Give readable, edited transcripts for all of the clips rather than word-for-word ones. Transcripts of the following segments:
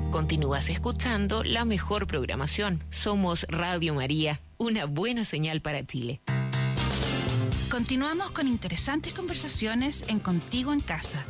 Continúas escuchando la mejor programación. Somos Radio María, una buena señal para Chile. Continuamos con interesantes conversaciones en Contigo en Casa.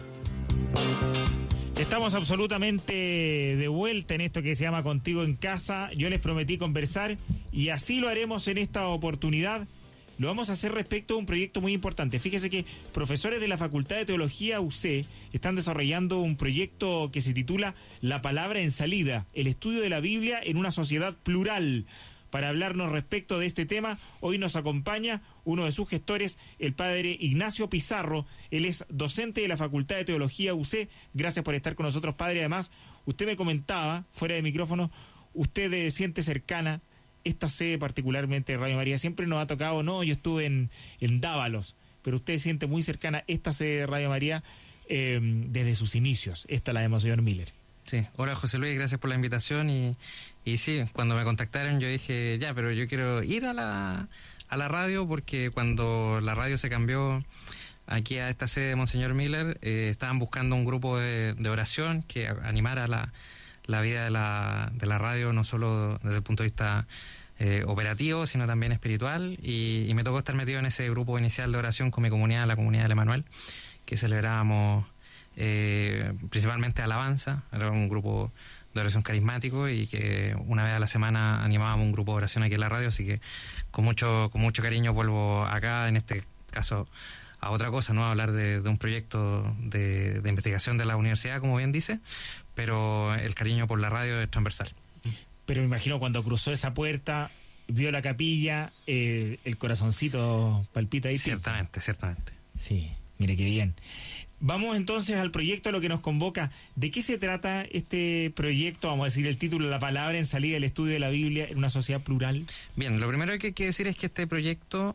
Estamos absolutamente de vuelta en esto que se llama Contigo en Casa. Yo les prometí conversar y así lo haremos en esta oportunidad. Lo vamos a hacer respecto a un proyecto muy importante. Fíjese que profesores de la Facultad de Teología UC están desarrollando un proyecto que se titula La Palabra en Salida, el estudio de la Biblia en una sociedad plural. Para hablarnos respecto de este tema, hoy nos acompaña uno de sus gestores, el padre Ignacio Pizarro. Él es docente de la Facultad de Teología UC. Gracias por estar con nosotros, padre. Además, usted me comentaba, fuera de micrófono, usted siente cercana esta sede particularmente de Radio María. Siempre nos ha tocado, yo estuve en Dávalos, pero usted siente muy cercana esta sede de Radio María desde sus inicios, la de Monseñor Miller. Sí, hola José Luis, gracias por la invitación y sí, cuando me contactaron yo dije, pero yo quiero ir a la radio, porque cuando la radio se cambió aquí a esta sede de Monseñor Miller, estaban buscando un grupo de oración que animara la vida de la radio, no solo desde el punto de vista operativo, sino también espiritual, y me tocó estar metido en ese grupo inicial de oración con mi comunidad, la comunidad del Emanuel, que celebrábamos principalmente alabanza. Era un grupo de oración carismático y que una vez a la semana animábamos un grupo de oración aquí en la radio, así que con mucho cariño vuelvo acá, en este caso a otra cosa, ¿no? A hablar de un proyecto de investigación de la universidad, como bien dice, pero el cariño por la radio es transversal. Pero me imagino cuando cruzó esa puerta, vio la capilla, el corazoncito palpita ahí. Ciertamente. Sí, mire qué bien. Vamos entonces al proyecto, a lo que nos convoca. ¿De qué se trata este proyecto? Vamos a decir el título, La Palabra en Salida, el estudio de la Biblia en una sociedad plural. Bien, lo primero que hay que decir es que este proyecto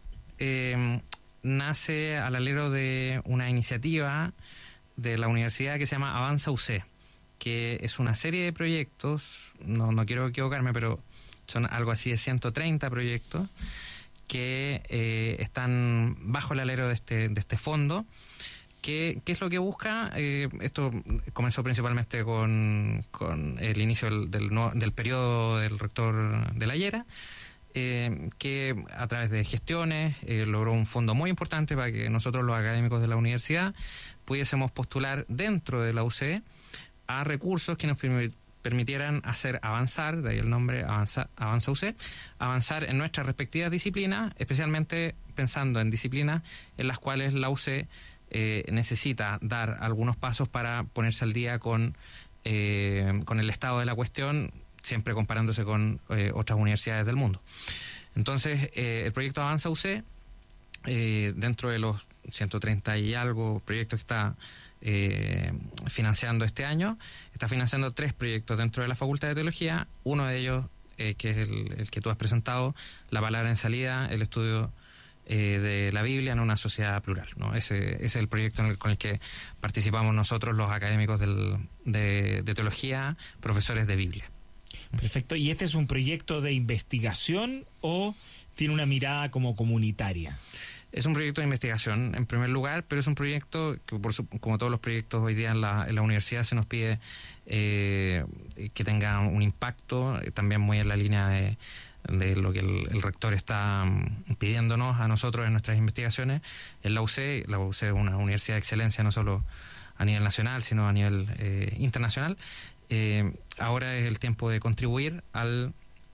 nace al alero de una iniciativa de la universidad que se llama Avanza UC, que es una serie de proyectos, no quiero equivocarme, pero son algo así de 130 proyectos que están bajo el alero de este fondo. ¿Qué es lo que busca? Esto comenzó principalmente con el inicio del periodo del rector de la Llera, que a través de gestiones logró un fondo muy importante para que nosotros, los académicos de la universidad, pudiésemos postular dentro de la UC a recursos que nos permitieran hacer avanzar, de ahí el nombre Avanza UC, avanzar en nuestras respectivas disciplinas, especialmente pensando en disciplinas en las cuales la UC necesita dar algunos pasos para ponerse al día con el estado de la cuestión, siempre comparándose con otras universidades del mundo. Entonces, el proyecto Avanza UC, dentro de los 130 y algo proyectos que está financiando este año, está financiando 3 proyectos dentro de la Facultad de Teología. Uno de ellos, que es el que tú has presentado, La Palabra en Salida, el estudio de la Biblia en una sociedad plural, ¿no? Ese es el proyecto con el que participamos nosotros, los académicos de teología, profesores de Biblia. Perfecto. ¿Y este es un proyecto de investigación o tiene una mirada como comunitaria? Es un proyecto de investigación, en primer lugar, pero es un proyecto que, como todos los proyectos hoy día en la universidad, se nos pide que tenga un impacto, también muy en la línea de lo que el rector está pidiéndonos a nosotros en nuestras investigaciones. En la UC es una universidad de excelencia, no solo a nivel nacional, sino a nivel internacional. Ahora es el tiempo de contribuir al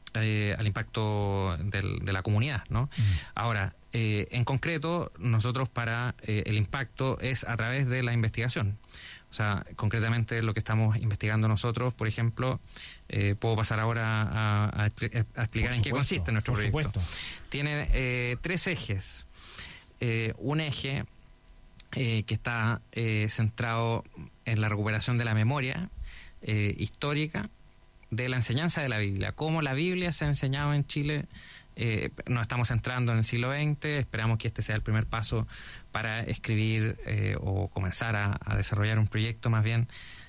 impacto de la comunidad, ¿no? Ahora, en concreto, nosotros para el impacto es a través de la investigación. O sea, concretamente lo que estamos investigando nosotros, por ejemplo, puedo pasar ahora a explicar en qué consiste nuestro proyecto. Supuesto. Tiene 3 ejes. Un eje que está centrado en la recuperación de la memoria histórica de la enseñanza de la Biblia, cómo la Biblia se ha enseñado en Chile. Nos estamos entrando en el siglo XX, esperamos que este sea el primer paso para escribir o comenzar a desarrollar un proyecto más bien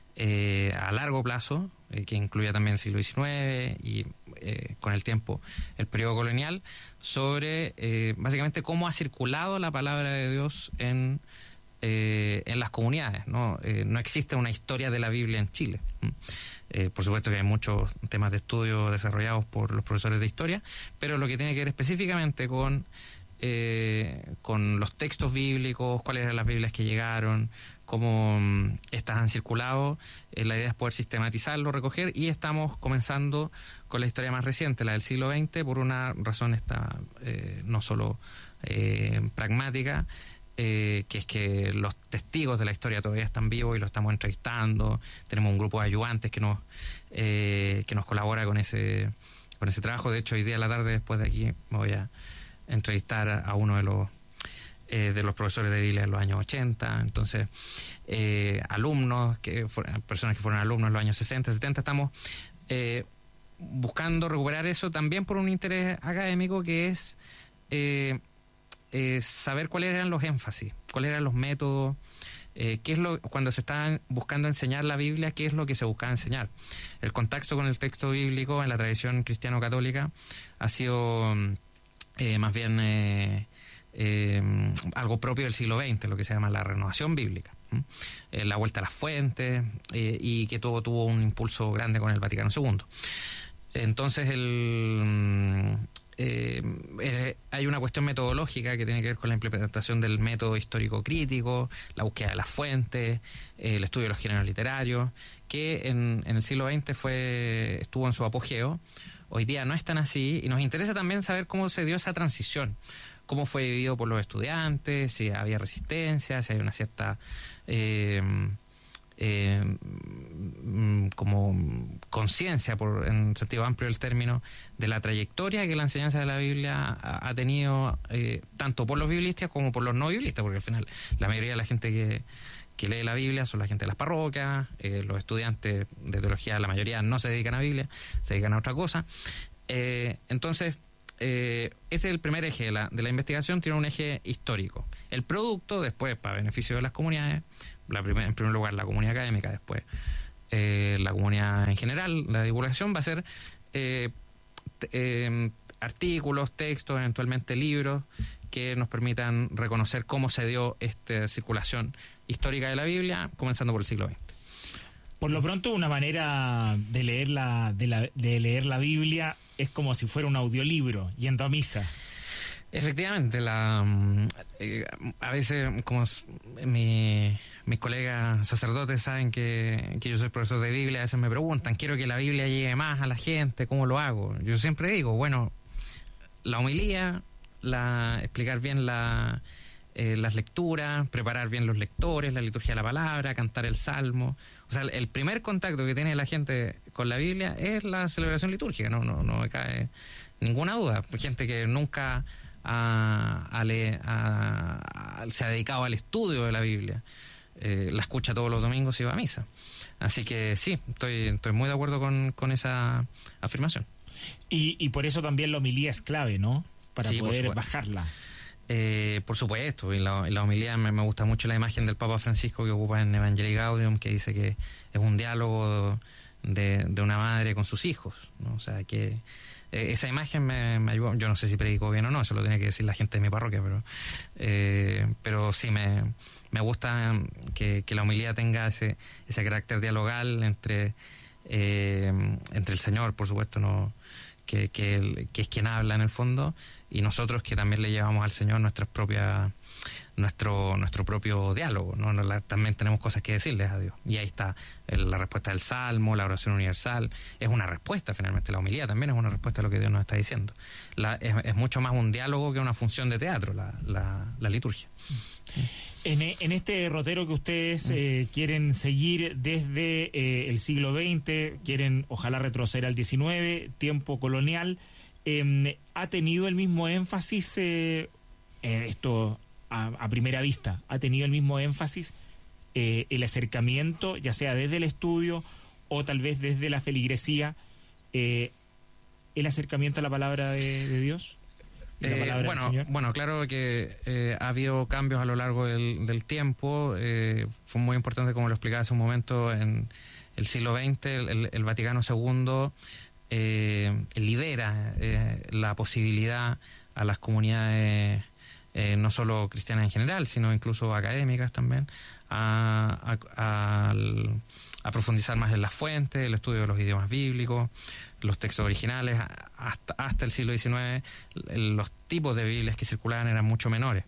a largo plazo, que incluya también el siglo XIX y con el tiempo el periodo colonial, sobre básicamente cómo ha circulado la palabra de Dios en en las comunidades, ¿no? No existe una historia de la Biblia en Chile. Por supuesto que hay muchos temas de estudio desarrollados por los profesores de historia, pero lo que tiene que ver específicamente con los textos bíblicos, cuáles eran las Biblias que llegaron, cómo estas han circulado, la idea es poder sistematizarlo, recoger, y estamos comenzando con la historia más reciente, la del siglo XX, por una razón no solo pragmática, que es que los testigos de la historia todavía están vivos y los estamos entrevistando. Tenemos un grupo de ayudantes que nos colabora con ese trabajo. De hecho, hoy día a la tarde, después de aquí, me voy a entrevistar a uno de los profesores de Biblia en los años 80. Entonces, alumnos, personas que fueron alumnos en los años 60, 70, estamos buscando recuperar eso también por un interés académico, que es saber cuáles eran los énfasis, cuáles eran los métodos, cuando se está buscando enseñar la Biblia, qué es lo que se buscaba enseñar. El contacto con el texto bíblico en la tradición cristiano-católica ha sido más bien algo propio del siglo XX, lo que se llama la renovación bíblica, la vuelta a las fuentes, y que todo tuvo un impulso grande con el Vaticano II. Entonces hay una cuestión metodológica que tiene que ver con la implementación del método histórico crítico, la búsqueda de las fuentes, el estudio de los géneros literarios, que en el siglo XX estuvo en su apogeo. Hoy día no es tan así, y nos interesa también saber cómo se dio esa transición, cómo fue vivido por los estudiantes, si había resistencia, si hay una cierta como conciencia, en sentido amplio del término, de la trayectoria que la enseñanza de la Biblia ha tenido, tanto por los biblistas como por los no biblistas, porque al final la mayoría de la gente que lee la Biblia son la gente de las parroquias, los estudiantes de teología, la mayoría no se dedican a Biblia, se dedican a otra cosa. Entonces, ese es el primer eje de la investigación, tiene un eje histórico. El producto, después, para beneficio de las comunidades, en primer lugar la comunidad académica, después la comunidad en general, la divulgación va a ser artículos, textos, eventualmente libros que nos permitan reconocer cómo se dio esta circulación histórica de la Biblia, comenzando por el siglo XX. Por lo pronto, una manera de leer la Biblia es como si fuera un audiolibro, yendo a misa. Efectivamente, a veces, como mis colegas sacerdotes saben que yo soy profesor de Biblia, a veces me preguntan, quiero que la Biblia llegue más a la gente, ¿cómo lo hago? Yo siempre digo, bueno, la homilía, explicar bien las lecturas, preparar bien los lectores, la liturgia de la palabra, cantar el salmo. O sea, el primer contacto que tiene la gente con la Biblia es la celebración litúrgica, no me cae ninguna duda. Gente que nunca se ha dedicado al estudio de la Biblia, la escucha todos los domingos y va a misa. Así que sí, estoy muy de acuerdo con esa afirmación. Y por eso también la homilía es clave, ¿no? Para sí, poder bajarla. Por supuesto, y la homilía me gusta mucho la imagen del Papa Francisco que ocupa en Evangelii Gaudium, que dice que es un diálogo de una madre con sus hijos, ¿no? O sea, que esa imagen me ayudó. Yo no sé si predico bien o no, eso lo tiene que decir la gente de mi parroquia, pero sí me gusta que la homilía tenga ese carácter dialogal entre el Señor, por supuesto, no que es quien habla en el fondo, y nosotros que también le llevamos al Señor nuestro propio diálogo, ¿no? También tenemos cosas que decirles a Dios. Y ahí está la respuesta del Salmo, la oración universal. Es una respuesta, finalmente. La homilía también es una respuesta a lo que Dios nos está diciendo. Es mucho más un diálogo que una función de teatro, la liturgia. En este derrotero que ustedes quieren seguir desde el siglo XX, quieren ojalá retroceder al XIX, tiempo colonial, ¿ha tenido el mismo énfasis esto a primera vista? ¿Ha tenido el mismo énfasis el acercamiento, ya sea desde el estudio o tal vez desde la feligresía, el acercamiento a la palabra de Dios? Bueno, claro que ha habido cambios a lo largo del tiempo. Fue muy importante, como lo explicaba hace un momento, en el siglo XX, el Vaticano II libera la posibilidad a las comunidades no solo cristianas en general, sino incluso académicas también, a profundizar más en las fuentes, el estudio de los idiomas bíblicos, los textos originales. Hasta el siglo XIX los tipos de Biblias que circulaban eran mucho menores.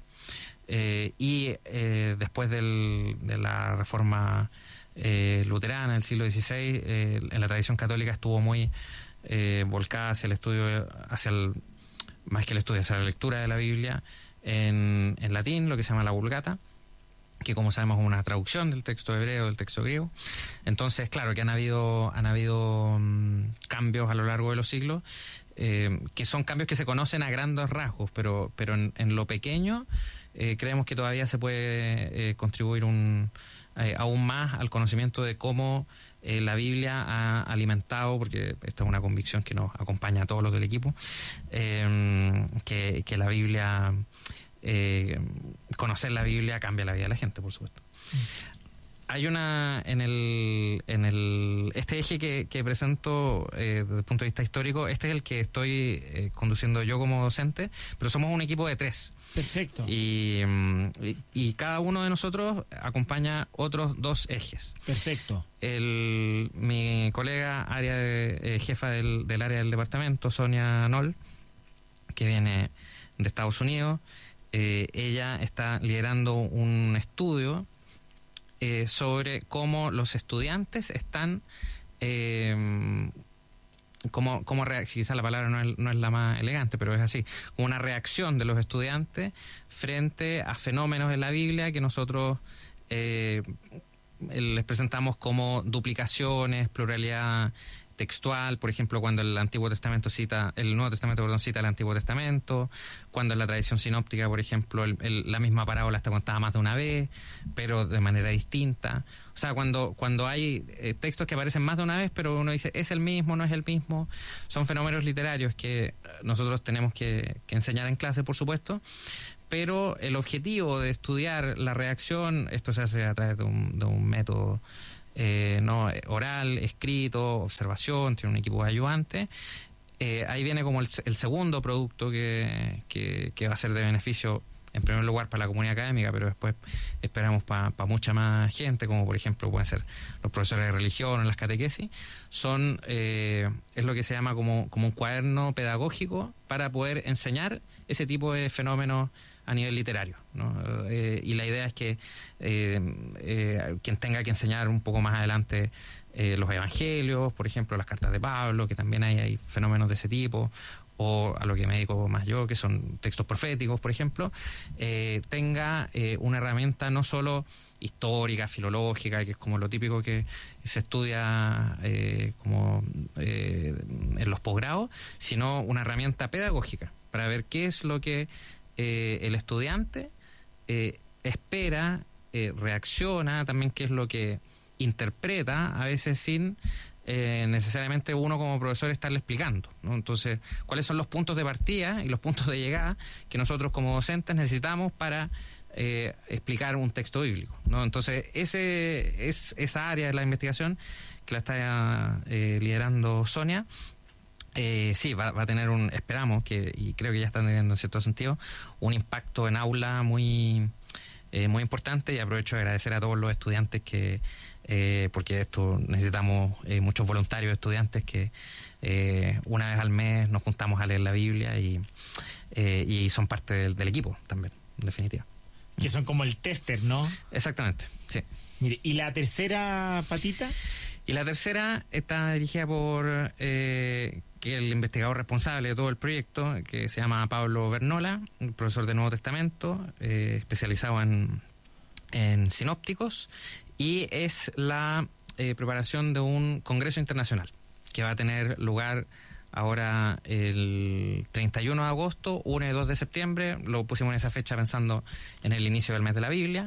Después de la Reforma luterana del siglo XVI, en la tradición católica estuvo muy volcada hacia el estudio, más que el estudio, hacia la lectura de la Biblia en latín, lo que se llama la Vulgata, que como sabemos es una traducción del texto hebreo, del texto griego. Entonces, claro que han habido cambios a lo largo de los siglos, que son cambios que se conocen a grandes rasgos, pero en lo pequeño creemos que todavía se puede contribuir aún más al conocimiento de cómo la Biblia ha alimentado, porque esta es una convicción que nos acompaña a todos los del equipo, que la Biblia, conocer la Biblia cambia la vida de la gente, por supuesto. Hay este eje que presento desde el punto de vista histórico, este es el que estoy conduciendo yo como docente, pero somos un equipo de 3. Perfecto. Y cada uno de nosotros acompaña otros 2 ejes. Perfecto. Mi colega jefa del área del departamento, Sonia Noll, que viene de Estados Unidos, ella está liderando un estudio sobre cómo los estudiantes están, quizás la palabra no es la más elegante, pero es así, como una reacción de los estudiantes frente a fenómenos en la Biblia que nosotros les presentamos como duplicaciones, pluralidad textual, por ejemplo, cuando el Nuevo Testamento cita el Antiguo Testamento, cuando en la tradición sinóptica, por ejemplo, la misma parábola está contada más de una vez, pero de manera distinta. O sea, cuando hay textos que aparecen más de una vez, pero uno dice, ¿es el mismo, no es el mismo? Son fenómenos literarios que nosotros tenemos que enseñar en clase, por supuesto, pero el objetivo de estudiar la reacción, esto se hace a través de un método oral, escrito, observación, tiene un equipo de ayudantes. Ahí viene como el segundo producto que va a ser de beneficio, en primer lugar para la comunidad académica, pero después esperamos para mucha más gente, como por ejemplo pueden ser los profesores de religión en las catequesis. Es lo que se llama como un cuaderno pedagógico para poder enseñar ese tipo de fenómenos a nivel literario, ¿no? Y la idea es que quien tenga que enseñar un poco más adelante los evangelios, por ejemplo, las cartas de Pablo, que también hay fenómenos de ese tipo, o a lo que me dedico más yo, que son textos proféticos, por ejemplo, tenga una herramienta no solo histórica, filológica, que es como lo típico que se estudia en los posgrados, sino una herramienta pedagógica para ver qué es lo que el estudiante espera, reacciona, también qué es lo que interpreta, a veces sin necesariamente uno como profesor estarle explicando, ¿no? Entonces, ¿cuáles son los puntos de partida y los puntos de llegada que nosotros como docentes necesitamos para explicar un texto bíblico, ¿no? Entonces, esa área de la investigación que la está liderando Sonia, sí, va a tener esperamos y creo que ya están teniendo en cierto sentido, un impacto en aula muy importante, y aprovecho de agradecer a todos los estudiantes porque esto necesitamos muchos voluntarios estudiantes que una vez al mes nos juntamos a leer la Biblia y son parte del equipo también, en definitiva. Que son como el tester, ¿no? Exactamente, sí. Mire, ¿y la tercera patita? Y la tercera está dirigida por que el investigador responsable de todo el proyecto, que se llama Pablo Vernola, profesor de Nuevo Testamento, especializado en sinópticos, y es la preparación de un congreso internacional que va a tener lugar ahora el 31 de agosto, 1 y 2 de septiembre. Lo pusimos en esa fecha pensando en el inicio del mes de la Biblia.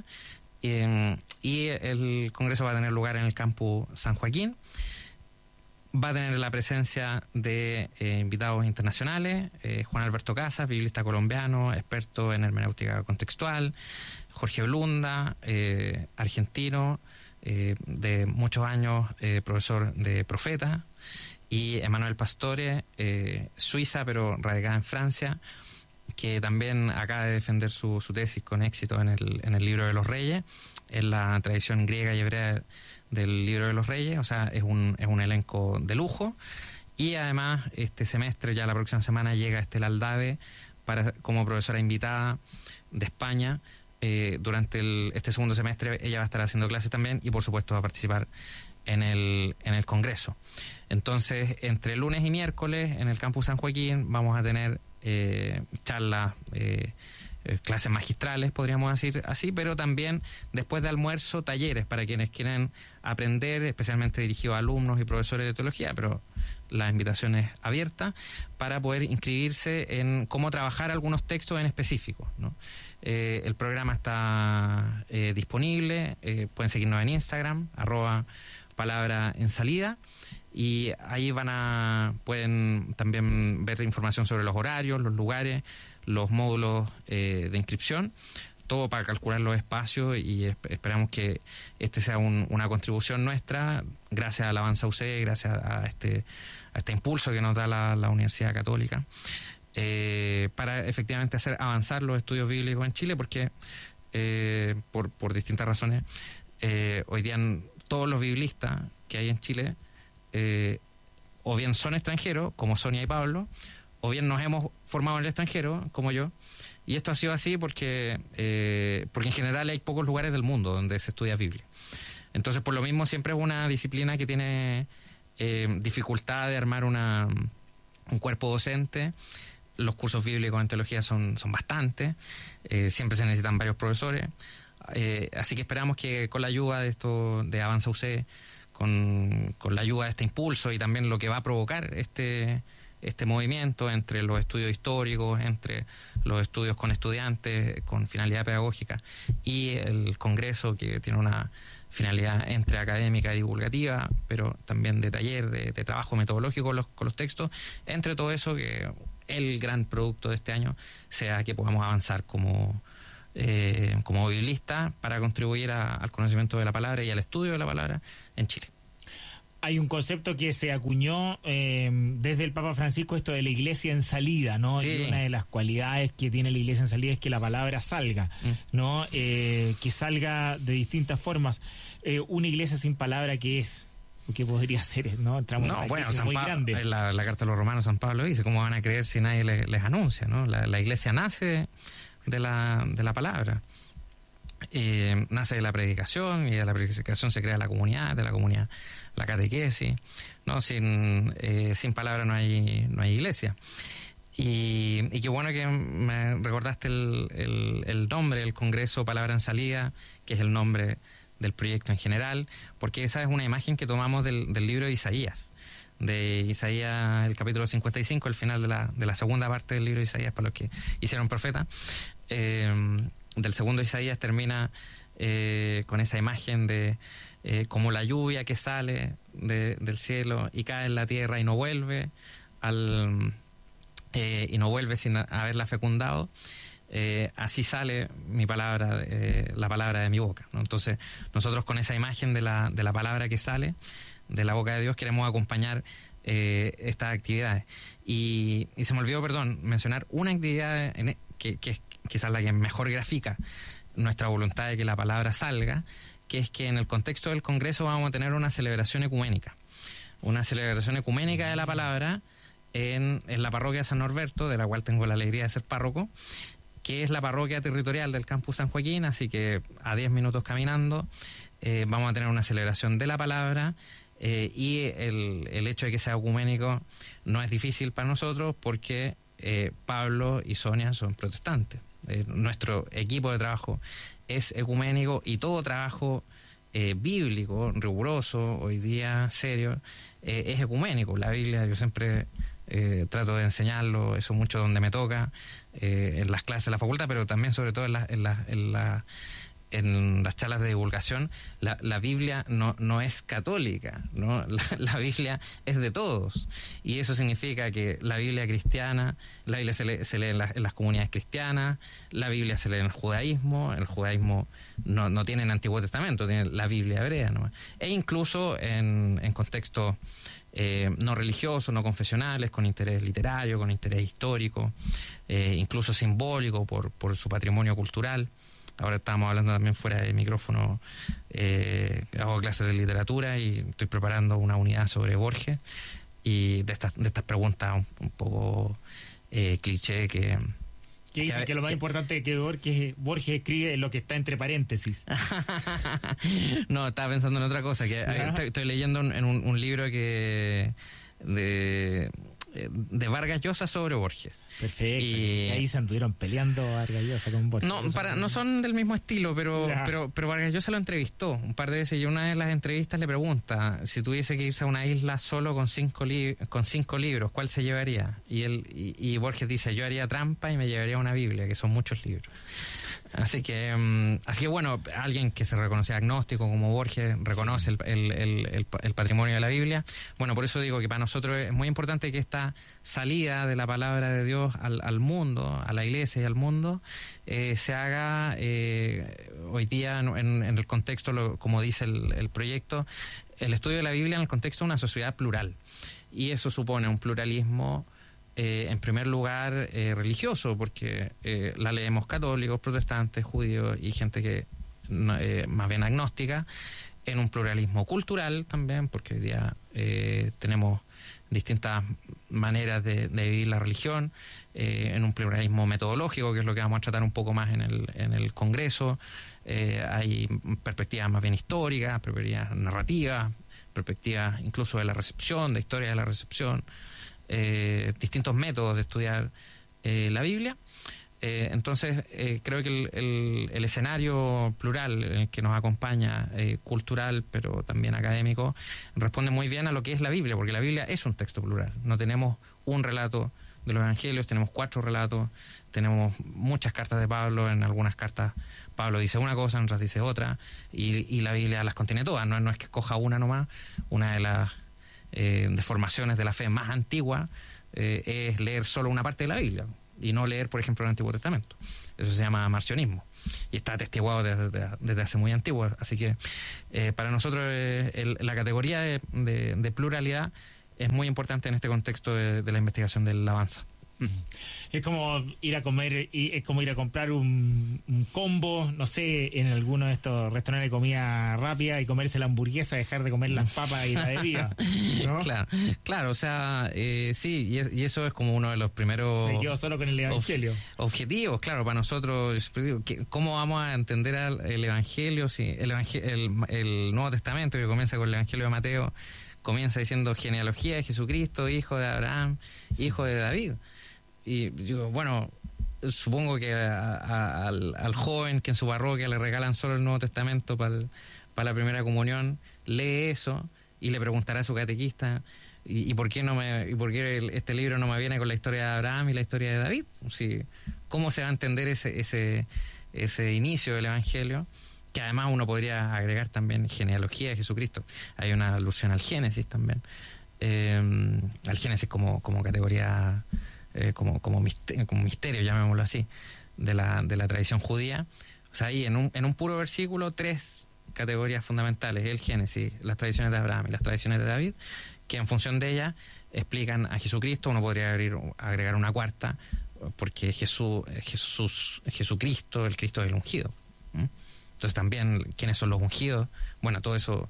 Y el congreso va a tener lugar en el campus San Joaquín. Va a tener la presencia de invitados internacionales, Juan Alberto Casas, biblista colombiano, experto en hermenéutica contextual, Jorge Blunda, argentino, de muchos años, profesor de Profeta, y Emanuel Pastore, suiza pero radicada en Francia, que también acaba de defender su tesis con éxito en el Libro de los Reyes, en la tradición griega y hebrea del Libro de los Reyes. O sea, es un elenco de lujo. Y además, este semestre, ya la próxima semana, llega Estela Aldave como profesora invitada de España. Durante este segundo semestre ella va a estar haciendo clases también y por supuesto va a participar en el Congreso. Entonces, entre lunes y miércoles en el Campus San Joaquín vamos a tener charlas, clases magistrales, podríamos decir así, pero también después de almuerzo talleres para quienes quieren aprender, especialmente dirigidos a alumnos y profesores de teología, pero la invitación es abierta para poder inscribirse en cómo trabajar algunos textos en específico, ¿no? El programa está disponible, pueden seguirnos en Instagram, @palabra-en-salida, y ahí pueden también ver información sobre los horarios, los lugares, los módulos de inscripción, todo para calcular los espacios, y esperamos que este sea una contribución nuestra, gracias al Avanza UC, gracias a este impulso que nos da la Universidad Católica, para efectivamente hacer avanzar los estudios bíblicos en Chile, porque por distintas razones, hoy día todos los biblistas que hay en Chile o bien son extranjeros, como Sonia y Pablo, o bien nos hemos formado en el extranjero, como yo, y esto ha sido así porque en general hay pocos lugares del mundo donde se estudia Biblia. Entonces, por lo mismo, siempre es una disciplina que tiene dificultad de armar un cuerpo docente. Los cursos bíblicos en teología son bastantes, siempre se necesitan varios profesores, así que esperamos que con la ayuda de Avanza UC, con la ayuda de este impulso y también lo que va a provocar este movimiento entre los estudios históricos, entre los estudios con estudiantes con finalidad pedagógica y el Congreso, que tiene una finalidad entre académica y divulgativa, pero también de taller, de trabajo metodológico con los textos, entre todo eso, que el gran producto de este año sea que podamos avanzar como biblistas para contribuir al conocimiento de la palabra y al estudio de la palabra en Chile. Hay un concepto que se acuñó desde el Papa Francisco, esto de la iglesia en salida, ¿no? Sí. Y una de las cualidades que tiene la iglesia en salida es que la palabra salga, ¿no? Que salga de distintas formas. Una iglesia sin palabra, ¿qué es? ¿Qué podría ser? ¿No? Entramos en una crisis muy grande. En la carta a los Romanos, San Pablo dice: ¿cómo van a creer si nadie les anuncia, ¿no? La iglesia nace de la palabra. Nace de la predicación, y de la predicación se crea la comunidad, de la comunidad la catequesis, ¿no? Sin palabra no hay iglesia. Y qué bueno que me recordaste el nombre del Congreso, Palabra en Salida, que es el nombre del proyecto en general, porque esa es una imagen que tomamos del libro de Isaías, el capítulo 55, el final de la segunda parte del libro de Isaías, para los que hicieron profeta. Del segundo Isaías termina con esa imagen de como la lluvia que sale del cielo y cae en la tierra y no vuelve sin haberla fecundado. Así sale mi palabra, la palabra de mi boca, ¿no? Entonces, nosotros con esa imagen de la palabra que sale de la boca de Dios queremos acompañar estas actividades. Y se me olvidó, mencionar una actividad que es quizás la que mejor grafica nuestra voluntad de que la palabra salga, que es que en el contexto del Congreso vamos a tener una celebración ecuménica de la palabra en la parroquia de San Norberto, de la cual tengo la alegría de ser párroco, que es la parroquia territorial del Campus San Joaquín, así que a 10 minutos caminando vamos a tener una celebración de la palabra, y el hecho de que sea ecuménico no es difícil para nosotros porque Pablo y Sonia son protestantes. Nuestro equipo de trabajo es ecuménico, y todo trabajo bíblico, riguroso, hoy día serio, es ecuménico. La Biblia, yo siempre trato de enseñarlo, eso mucho donde me toca, en las clases de la facultad, pero también sobre todo en en las charlas de divulgación, la Biblia no es católica, ¿no? La Biblia es de todos. Y eso significa que la Biblia cristiana, la Biblia se lee en las comunidades cristianas, la Biblia se lee en el judaísmo no tiene el Antiguo Testamento, tiene la Biblia hebrea, ¿no? E incluso en contextos no religiosos, no confesionales, con interés literario, con interés histórico, incluso simbólico por su patrimonio cultural. Ahora estábamos hablando también fuera de micrófono, hago clases de literatura y estoy preparando una unidad sobre Borges y de estas preguntas un poco cliché que dice que lo más importante es que Borges escribe es lo que está entre paréntesis. No, estaba pensando en otra cosa, que estoy leyendo en un libro de Vargas Llosa sobre Borges. Perfecto. Y ahí se anduvieron peleando Vargas Llosa con Borges. No son del mismo estilo, pero Vargas Llosa lo entrevistó un par de veces y una de las entrevistas le pregunta si tuviese que irse a una isla solo con 5 libros, ¿cuál se llevaría? Y Borges dice, yo haría trampa y me llevaría una Biblia, que son muchos libros. Así que bueno, alguien que se reconocía agnóstico como Borges reconoce el patrimonio de la Biblia. Bueno, por eso digo que para nosotros es muy importante que esta salida de la palabra de Dios al mundo, a la iglesia y al mundo, se haga hoy día en el contexto, como dice el proyecto, el estudio de la Biblia en el contexto de una sociedad plural. Y eso supone un pluralismo en primer lugar religioso, porque la leemos católicos, protestantes, judíos y gente que más bien agnóstica, en un pluralismo cultural también, porque hoy día tenemos distintas maneras de vivir la religión, en un pluralismo metodológico, que es lo que vamos a tratar un poco más en el Congreso. Hay perspectivas más bien históricas, perspectivas narrativas, perspectivas incluso de la recepción, de historia de la recepción, distintos métodos de estudiar la Biblia. Entonces creo que el escenario plural en el que nos acompaña, cultural pero también académico, responde muy bien a lo que es la Biblia, porque la Biblia es un texto plural. No tenemos un relato de los evangelios, tenemos 4 relatos, tenemos muchas cartas de Pablo. En algunas cartas Pablo dice una cosa, en otras dice otra, y la Biblia las contiene todas, no es que coja una nomás. Una de las deformaciones de la fe más antigua es leer solo una parte de la Biblia y no leer, por ejemplo, el Antiguo Testamento. Eso se llama marcionismo y está atestiguado desde hace muy antiguo. Así que para nosotros la categoría de pluralidad es muy importante en este contexto de la investigación de la alabanza. Es como ir a comer, es como ir a comprar un combo, no sé, en alguno de estos restaurantes de comida rápida y comerse la hamburguesa, dejar de comer las papas y la bebida, ¿no? Claro, o sea, sí, y eso es como uno de los primeros... Me quedo solo con el Evangelio. Objetivos, claro, para nosotros, ¿cómo vamos a entender el Evangelio? Si el Nuevo Testamento, que comienza con el Evangelio de Mateo, comienza diciendo genealogía de Jesucristo, hijo de Abraham, hijo de David. Y digo, bueno, supongo que al joven que en su parroquia le regalan solo el Nuevo Testamento para la primera comunión, lee eso y le preguntará a su catequista, ¿y por qué este libro no me viene con la historia de Abraham y la historia de David? Sí, ¿cómo se va a entender ese inicio del Evangelio? Que además uno podría agregar también genealogía de Jesucristo. Hay una alusión al Génesis también. Al Génesis como categoría... como misterio, llamémoslo así, de la tradición judía. O sea, ahí en un puro versículo 3 categorías fundamentales: el Génesis, las tradiciones de Abraham y las tradiciones de David, que en función de ellas explican a Jesucristo. Uno podría agregar una cuarta, porque Jesucristo, el Cristo es el ungido. Entonces también, ¿quiénes son los ungidos? Bueno, todo eso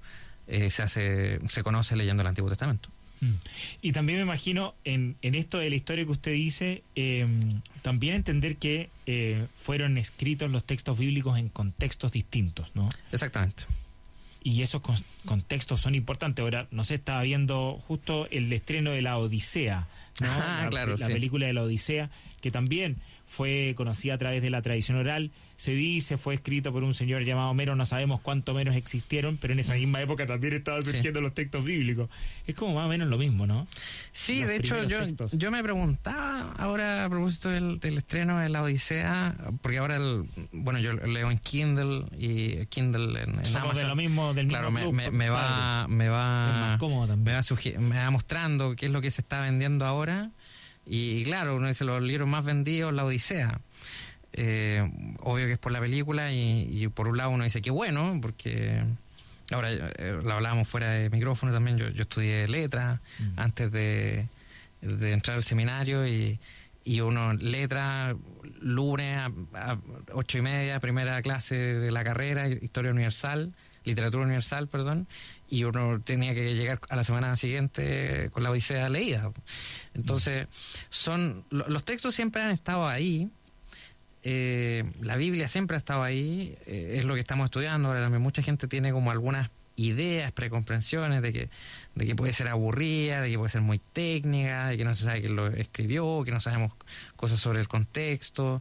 se conoce leyendo el Antiguo Testamento. Y también me imagino en esto de la historia que usted dice, también entender que fueron escritos los textos bíblicos en contextos distintos, ¿no? Exactamente. Y esos contextos son importantes. Ahora, no sé, estaba viendo justo el estreno de La Odisea, ¿no? Claro, la sí. película de La Odisea, que también fue conocida a través de la tradición oral, se dice fue escrito por un señor llamado Homero, no sabemos cuánto menos existieron, pero en esa misma época también estaban surgiendo los textos bíblicos. Es como más o menos lo mismo, ¿no? Sí, Los de hecho yo me preguntaba ahora a propósito del estreno de La Odisea, porque ahora yo leo en Kindle y Kindle en Somos Amazon. de lo mismo, del claro, mismo club, me va más cómodo también. me va mostrando qué es lo que se está vendiendo ahora. Y claro, uno dice los libros más vendidos, La Odisea. Obvio que es por la película y por un lado uno dice que bueno, porque ahora lo hablábamos fuera de micrófono también, yo estudié letras antes de entrar al seminario y uno letra lunes a 8:30, primera clase de la carrera, literatura universal, perdón, y uno tenía que llegar a la semana siguiente con La Odisea leída. Entonces, los textos siempre han estado ahí, la Biblia siempre ha estado ahí, es lo que estamos estudiando. Ahora también mucha gente tiene como algunas ideas, precomprensiones de que puede ser aburrida, de que puede ser muy técnica, de que no se sabe quién lo escribió, que no sabemos cosas sobre el contexto.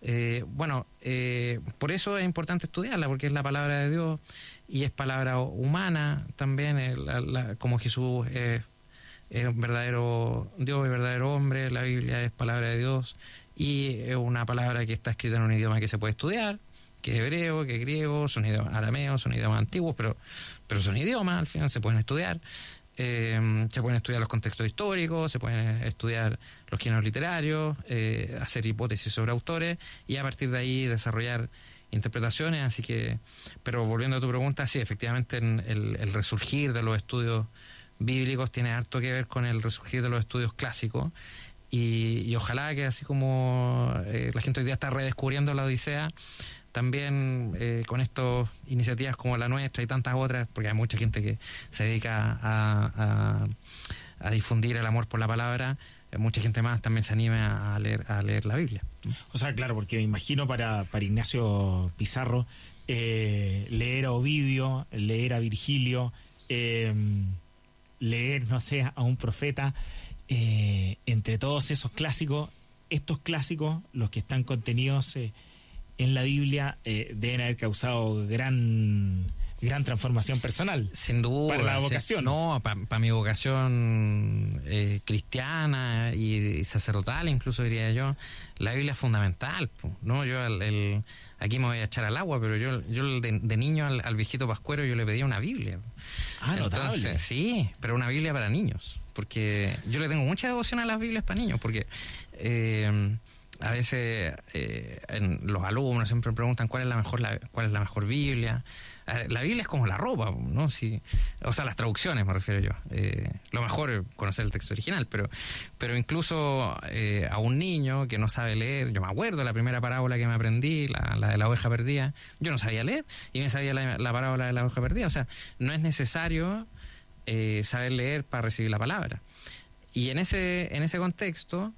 Por eso es importante estudiarla, porque es la palabra de Dios y es palabra humana también, como Jesús es un verdadero Dios y verdadero hombre. La Biblia es palabra de Dios y es una palabra que está escrita en un idioma que se puede estudiar, que es hebreo, que es griego, son idiomas arameos, son idiomas antiguos, pero son idiomas, al final se pueden estudiar. Se pueden estudiar los contextos históricos, se pueden estudiar los géneros literarios, hacer hipótesis sobre autores y a partir de ahí desarrollar interpretaciones. Así que, pero volviendo a tu pregunta, sí, efectivamente el resurgir de los estudios bíblicos tiene harto que ver con el resurgir de los estudios clásicos y ojalá que así como la gente hoy día está redescubriendo la Odisea, también con estas iniciativas como la nuestra y tantas otras, porque hay mucha gente que se dedica a difundir el amor por la palabra, mucha gente más también se anima a leer la Biblia. O sea, claro, porque me imagino para Ignacio Pizarro leer a Ovidio, leer a Virgilio, leer, no sé, a un profeta, entre todos esos clásicos, estos clásicos, los que están contenidos en la Biblia, deben haber causado gran transformación personal. Sin duda. Para la vocación. No, para mi vocación cristiana y sacerdotal, incluso diría yo, la Biblia es fundamental, ¿no? Yo aquí me voy a echar al agua, pero yo de niño al viejito Pascuero yo le pedía una Biblia. Notable. Entonces, sí, pero una Biblia para niños, porque yo le tengo mucha devoción a las Biblias para niños, porque a veces los alumnos siempre preguntan cuál es la mejor Biblia. La Biblia es como la ropa, ¿no? Sí, o sea, las traducciones me refiero yo. Lo mejor es conocer el texto original, pero incluso a un niño que no sabe leer, yo me acuerdo la primera parábola que me aprendí, la de la oveja perdida, yo no sabía leer y me sabía la parábola de la oveja perdida. O sea, no es necesario saber leer para recibir la palabra. Y en ese contexto,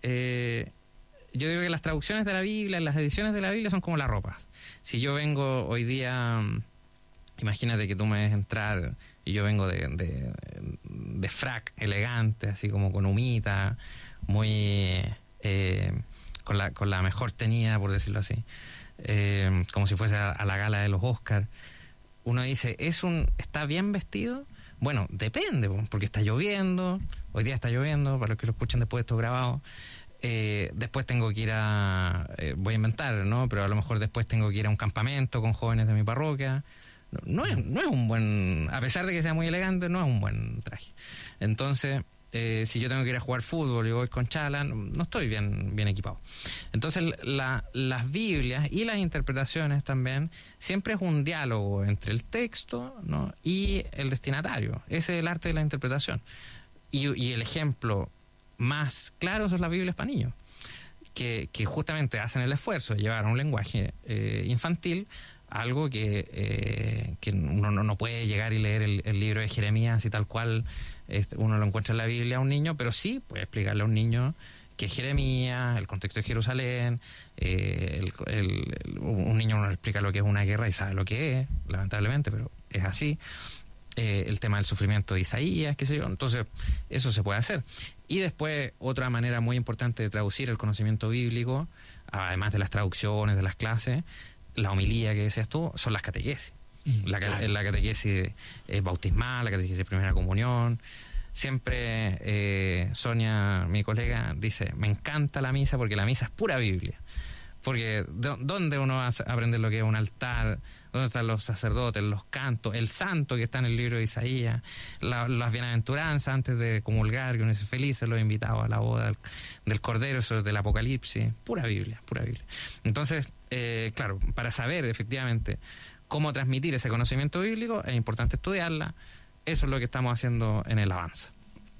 yo digo que las traducciones de la Biblia, las ediciones de la Biblia son como la ropa. Si yo vengo hoy día, imagínate que tú me ves entrar y yo vengo de frac elegante, así como con humita, muy con la mejor tenida, por decirlo así, como si fuese a la gala de los Oscars. Uno dice, ¿está bien vestido? Bueno, depende, porque está lloviendo, hoy día está lloviendo, para los que lo escuchan después de esto grabado. Después tengo que ir voy a inventar, ¿no? Pero a lo mejor después tengo que ir a un campamento con jóvenes de mi parroquia. No es un buen, a pesar de que sea muy elegante, no es un buen traje. Entonces, si yo tengo que ir a jugar fútbol y voy con chala, no estoy bien equipado. Entonces, las Biblias y las interpretaciones también siempre es un diálogo entre el texto, ¿no? y el destinatario. Ese es el arte de la interpretación. Y el ejemplo más claro son las Biblias para niños, que justamente hacen el esfuerzo de llevar a un lenguaje infantil algo que uno no puede llegar y leer el libro de Jeremías y tal cual uno lo encuentra en la Biblia a un niño, pero sí puede explicarle a un niño que es Jeremías, el contexto de Jerusalén. Un niño no le explica lo que es una guerra y sabe lo que es, lamentablemente, pero es así. El tema del sufrimiento de Isaías, qué sé yo. Entonces, eso se puede hacer. Y después, otra manera muy importante de traducir el conocimiento bíblico, además de las traducciones, de las clases, la homilía que decías tú, son las catequesis. Claro. La catequesis bautismal, la catequesis de primera comunión. Siempre Sonia, mi colega, dice, me encanta la misa porque la misa es pura Biblia. Porque ¿dónde uno va a aprender lo que es un altar? ¿Dónde están los sacerdotes, los cantos, el santo que está en el libro de Isaías, las bienaventuranzas antes de comulgar, que uno dice felices los invitados a la boda del Cordero, eso es del Apocalipsis? Pura Biblia, pura Biblia. Entonces, claro, para saber efectivamente cómo transmitir ese conocimiento bíblico, es importante estudiarla. Eso es lo que estamos haciendo en el Avanza.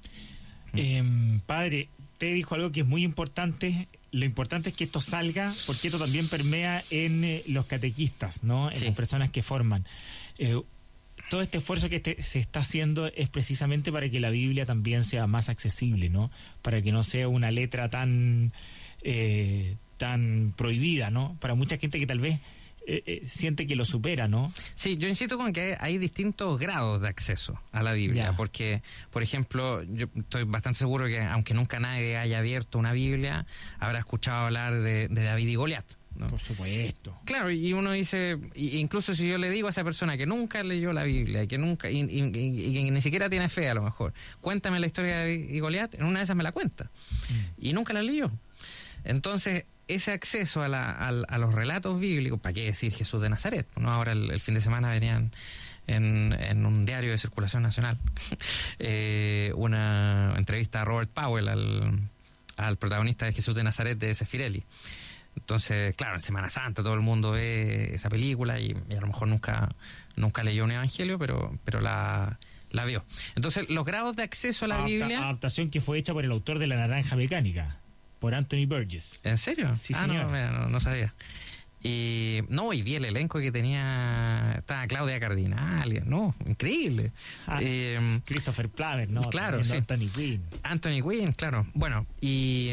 Padre, te dijo algo que es muy importante. Lo importante es que esto salga, porque esto también permea en los catequistas, ¿no? En las personas que forman. Todo este esfuerzo que se está haciendo es precisamente para que la Biblia también sea más accesible, ¿no? Para que no sea una letra tan prohibida, ¿no? Para mucha gente que tal vez siente que lo supera, ¿no? Sí, yo insisto con que hay distintos grados de acceso a la Biblia, porque, por ejemplo, yo estoy bastante seguro que aunque nunca nadie haya abierto una Biblia, habrá escuchado hablar de David y Goliat, ¿no? Por supuesto. Claro, y uno dice, incluso si yo le digo a esa persona que nunca leyó la Biblia, que nunca y que ni siquiera tiene fe a lo mejor, cuéntame la historia de David y Goliat, en una de esas me la cuenta, y nunca la leyó. Entonces, ese acceso a los relatos bíblicos, ¿para qué decir Jesús de Nazaret? ¿No? Ahora el fin de semana venían en un diario de circulación nacional una entrevista a Robert Powell, al protagonista de Jesús de Nazaret de Sefirelli. Entonces, claro, en Semana Santa todo el mundo ve esa película y a lo mejor nunca leyó un evangelio, pero la vio. Entonces, los grados de acceso a la Biblia... Adaptación que fue hecha por el autor de La Naranja Mecánica, por Anthony Burgess. ¿En serio? Sí, señor. No sabía. Y vi el elenco que tenía. Estaba Claudia Cardinal, increíble. Christopher Plummer, ¿no? Claro, sí. Anthony Quinn, claro. Bueno, y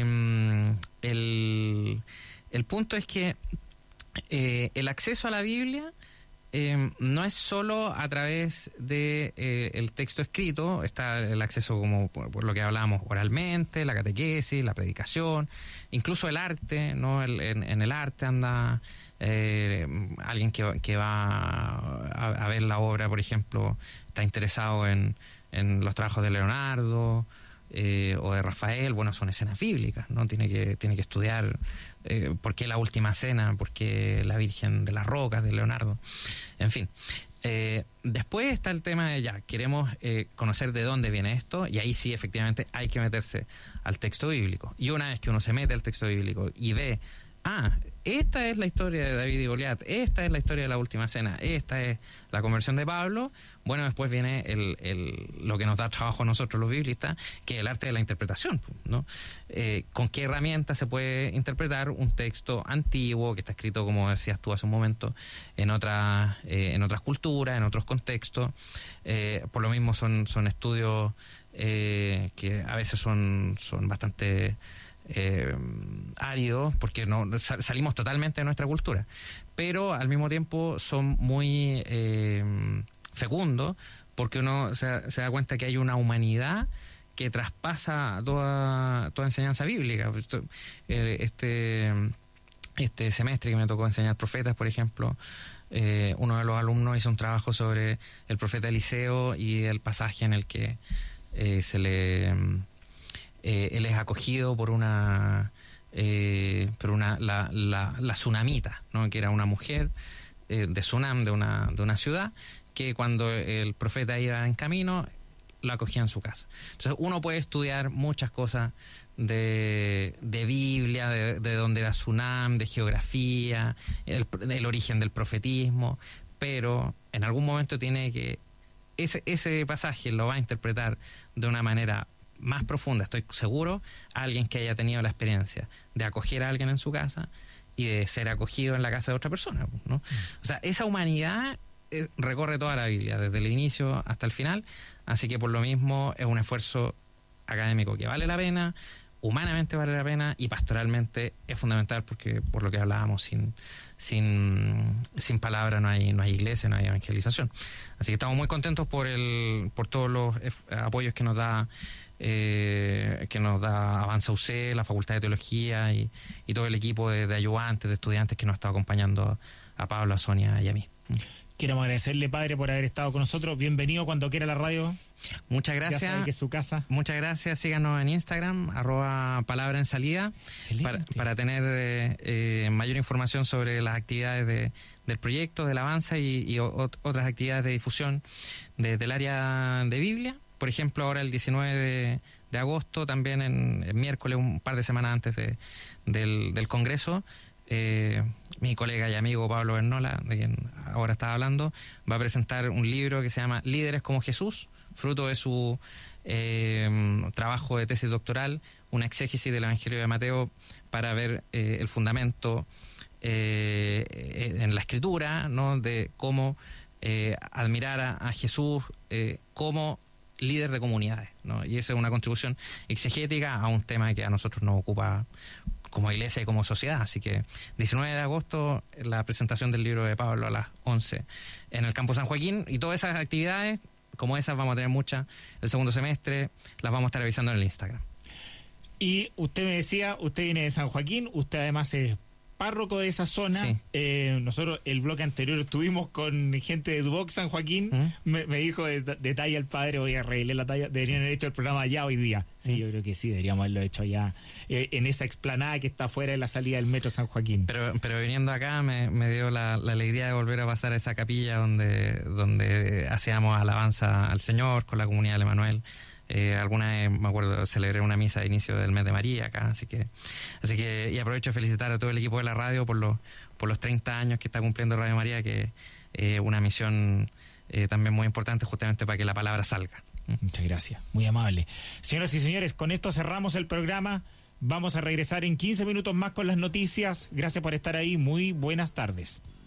el punto es que el acceso a la Biblia no es solo a través de el texto escrito. Está el acceso, como por lo que hablábamos, oralmente, la catequesis, la predicación, incluso el arte, ¿no? En el arte anda alguien que va a ver la obra, por ejemplo, está interesado en los trabajos de Leonardo o de Rafael. Bueno, son escenas bíblicas, ¿no? Tiene que estudiar por qué la Última Cena, por qué la Virgen de las Rocas de Leonardo, en fin. Después está el tema de queremos conocer de dónde viene esto, y ahí sí efectivamente hay que meterse al texto bíblico. Y una vez que uno se mete al texto bíblico y ve, esta es la historia de David y Goliat, esta es la historia de la Última Cena, esta es la conversión de Pablo, bueno, después viene lo que nos da trabajo a nosotros los biblistas, que es el arte de la interpretación, ¿no? ¿Con qué herramientas se puede interpretar un texto antiguo que está escrito, como decías tú hace un momento, en otras culturas, en otros contextos? Por lo mismo son estudios que a veces son bastante áridos, porque salimos totalmente de nuestra cultura, pero al mismo tiempo son muy fecundos, porque uno se da cuenta que hay una humanidad que traspasa toda enseñanza bíblica. Este semestre que me tocó enseñar profetas, por ejemplo, uno de los alumnos hizo un trabajo sobre el profeta Eliseo y el pasaje en el que él es acogido por la Sunamita, ¿no? Que era una mujer de Sunam, de una ciudad, que cuando el profeta iba en camino, la acogía en su casa. Entonces uno puede estudiar muchas cosas de Biblia, de dónde era Sunam, de geografía, el origen del profetismo, pero en algún momento tiene que ese pasaje lo va a interpretar de una manera más profunda, estoy seguro, a alguien que haya tenido la experiencia de acoger a alguien en su casa y de ser acogido en la casa de otra persona, ¿no? O sea, esa humanidad recorre toda la Biblia, desde el inicio hasta el final, así que por lo mismo es un esfuerzo académico que vale la pena, humanamente vale la pena y pastoralmente es fundamental, porque por lo que hablábamos, sin palabra no hay iglesia, no hay evangelización. Así que estamos muy contentos por todos los apoyos que nos da Avanza UC, la Facultad de Teología y todo el equipo de ayudantes, de estudiantes que nos ha estado acompañando a Pablo, a Sonia y a mí. Queremos agradecerle, padre, por haber estado con nosotros. Bienvenido cuando quiera a la radio. Muchas gracias. Ya sabe que es su casa. Muchas gracias. Síganos en Instagram, @palabra en salida, para tener mayor información sobre las actividades del proyecto, del Avanza y otras actividades de difusión del área de Biblia. Por ejemplo, ahora el 19 de agosto, también el miércoles, un par de semanas antes del Congreso, mi colega y amigo Pablo Bernola, de quien ahora estaba hablando, va a presentar un libro que se llama Líderes como Jesús, fruto de su trabajo de tesis doctoral, una exégesis del Evangelio de Mateo para ver el fundamento en la Escritura, ¿no?, de cómo admirar a Jesús como líder de comunidades, ¿no? Y esa es una contribución exegética a un tema que a nosotros nos ocupa como iglesia y como sociedad. Así que 19 de agosto, la presentación del libro de Pablo a las 11 en el Campo San Joaquín, y todas esas actividades, como esas, vamos a tener muchas el segundo semestre, las vamos a estar avisando en el Instagram. Y usted me decía, usted viene de San Joaquín, usted además es párroco de esa zona. Sí. Nosotros el bloque anterior estuvimos con gente de Duboc, San Joaquín. Me dijo de talla el padre, voy a arreglar la talla, deberían haber hecho el programa ya hoy día. Sí, yo creo que sí, deberíamos haberlo hecho ya en esa explanada que está fuera de la salida del metro San Joaquín. Pero viniendo acá me dio la alegría de volver a pasar a esa capilla donde hacíamos alabanza al Señor con la comunidad del Emanuel. Alguna vez, me acuerdo, celebré una misa de inicio del mes de María acá, así que y aprovecho de felicitar a todo el equipo de la radio por los 30 años que está cumpliendo Radio María, que es una misión también muy importante, justamente para que la palabra salga. Muchas gracias, muy amable. Señoras y señores, con esto cerramos el programa. Vamos a regresar en 15 minutos más con las noticias. Gracias por estar ahí, muy buenas tardes.